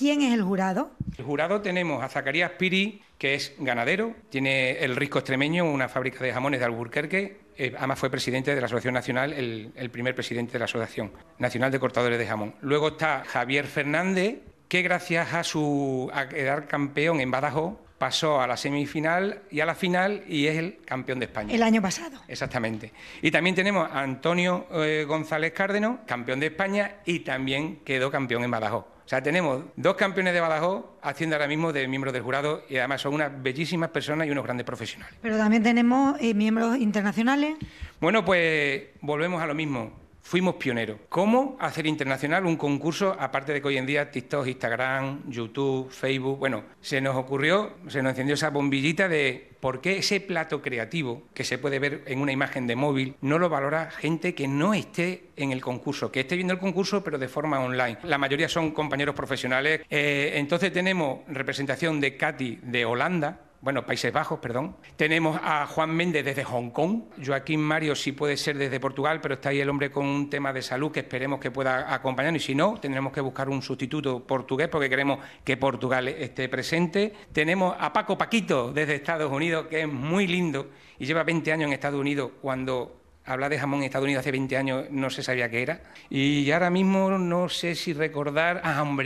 ¿quién es el jurado? El jurado tenemos a Zacarías Piri, que es ganadero, tiene el Risco Extremeño, una fábrica de jamones de Alburquerque, además fue presidente de la Asociación Nacional, el primer presidente de la Asociación Nacional de Cortadores de Jamón. Luego está Javier Fernández, que gracias a quedar campeón en Badajoz, pasó a la semifinal y a la final y es el campeón de España. El año pasado. Exactamente. Y también tenemos a Antonio González Cárdeno, campeón de España y también quedó campeón en Badajoz. O sea, tenemos 2 campeones de Badajoz haciendo ahora mismo de miembros del jurado y además son unas bellísimas personas y unos grandes profesionales. Pero también tenemos miembros internacionales. Bueno, pues volvemos a lo mismo. Fuimos pioneros. ¿Cómo hacer internacional un concurso, aparte de que hoy en día TikTok, Instagram, YouTube, Facebook? Bueno, se nos encendió esa bombillita de por qué ese plato creativo que se puede ver en una imagen de móvil no lo valora gente que no esté en el concurso, que esté viendo el concurso pero de forma online. La mayoría son compañeros profesionales. Entonces tenemos representación de Katy de Holanda, Países Bajos, perdón. Tenemos a Juan Méndez desde Hong Kong, Joaquín Mario sí puede ser desde Portugal, pero está ahí el hombre con un tema de salud que esperemos que pueda acompañarnos y si no, tendremos que buscar un sustituto portugués porque queremos que Portugal esté presente. Tenemos a Paquito desde Estados Unidos, que es muy lindo y lleva 20 años en Estados Unidos cuando... Hablar de jamón en Estados Unidos hace 20 años no se sabía qué era. Y ahora mismo no sé si recordar...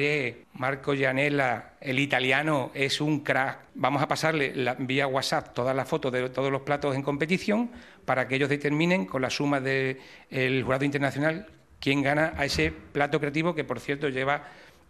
Marco Gianella, el italiano, es un crack. Vamos a pasarle vía WhatsApp todas las fotos de todos los platos en competición para que ellos determinen con la suma del jurado internacional quién gana a ese plato creativo que, por cierto, lleva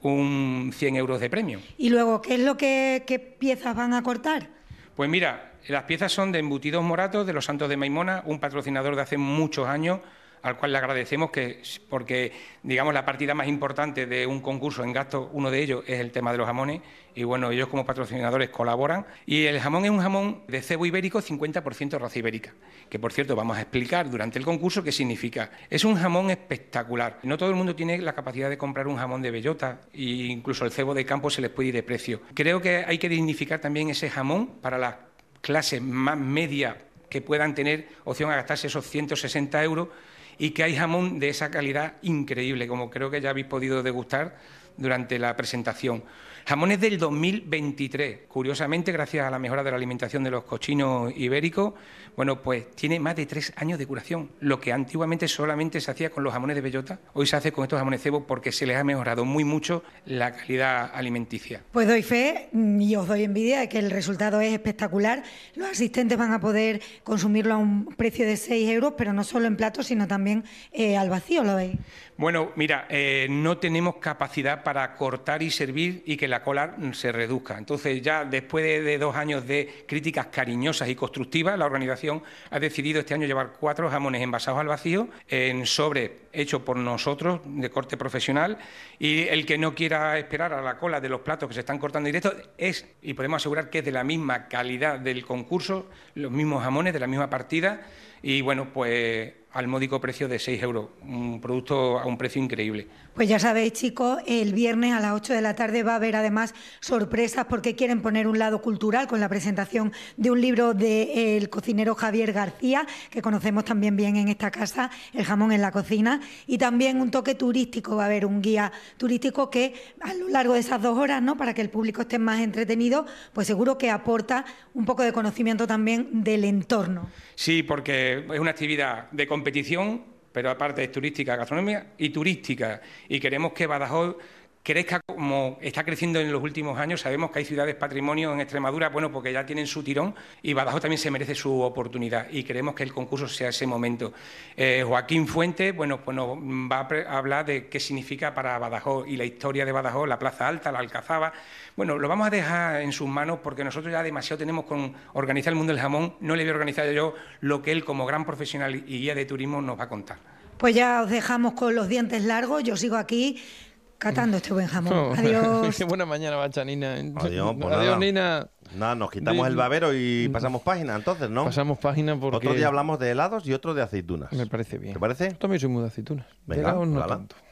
100 euros de premio. Y luego, ¿qué piezas van a cortar? Pues mira, las piezas son de Embutidos Moratos, de los Santos de Maimona, un patrocinador de hace muchos años, al cual le agradecemos porque, digamos, la partida más importante de un concurso en gastos, uno de ellos es el tema de los jamones, y bueno, ellos como patrocinadores colaboran. Y el jamón es un jamón de cebo ibérico, 50% raza ibérica, que por cierto vamos a explicar durante el concurso qué significa. Es un jamón espectacular. No todo el mundo tiene la capacidad de comprar un jamón de bellota, e incluso el cebo de campo se les puede ir de precio. Creo que hay que dignificar también ese jamón para las clases más medias que puedan tener opción a gastarse esos 160 euros y que hay jamón de esa calidad increíble, como creo que ya habéis podido degustar durante la presentación. Jamones del 2023, curiosamente, gracias a la mejora de la alimentación de los cochinos ibéricos, pues tiene más de 3 años de curación. Lo que antiguamente solamente se hacía con los jamones de bellota, hoy se hace con estos jamones cebo porque se les ha mejorado muy mucho la calidad alimenticia. Pues doy fe y os doy envidia de que el resultado es espectacular. Los asistentes van a poder consumirlo a un precio de 6 euros, pero no solo en platos, sino también al vacío, ¿lo veis? Bueno, mira, no tenemos capacidad para cortar y servir y que la cola se reduzca. Entonces, ya después de 2 años de críticas cariñosas y constructivas, la organización ha decidido este año llevar 4 jamones envasados al vacío en sobre hecho por nosotros de corte profesional, y el que no quiera esperar a la cola de los platos que se están cortando en directo y podemos asegurar que es de la misma calidad del concurso, los mismos jamones de la misma partida y pues al módico precio de 6 euros, un producto a un precio increíble. Pues ya sabéis, chicos, el viernes a las 8 de la tarde va a haber además sorpresas porque quieren poner un lado cultural con la presentación de un libro del cocinero Javier García, que conocemos también bien en esta casa, El jamón en la cocina, y también un toque turístico. Va a haber un guía turístico que a lo largo de esas 2 horas, ¿no?, para que el público esté más entretenido, pues seguro que aporta un poco de conocimiento también del entorno. Sí, porque es una actividad de competición, pero aparte es turística, gastronómica y turística, y queremos que Badajoz crezca como está creciendo en los últimos años. Sabemos que hay ciudades patrimonio en Extremadura, porque ya tienen su tirón, y Badajoz también se merece su oportunidad, y queremos que el concurso sea ese momento. Joaquín Fuentes, nos va a hablar de qué significa para Badajoz y la historia de Badajoz, la Plaza Alta, la Alcazaba. Lo vamos a dejar en sus manos porque nosotros ya demasiado tenemos con organizar el mundo del jamón. No le voy a organizar yo lo que él, como gran profesional y guía de turismo, nos va a contar. Pues ya os dejamos con los dientes largos, yo sigo aquí catando este buen jamón. Adiós. Qué buena mañana, Bachanina. Adiós, pues adiós, nada. Nina. Nada, nos quitamos el babero y pasamos página, entonces, ¿no? Pasamos página porque... Otro día hablamos de helados y otro de aceitunas. Me parece bien. ¿Te parece? Yo también soy muy de aceitunas. Venga, de helados no hala. tanto.